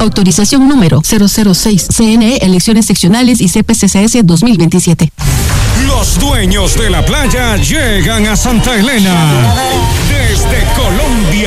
Autorización número 006. CNE, elecciones seccionales y CPCCS 2027. Los dueños de la playa llegan a Santa Elena. Desde Colombia.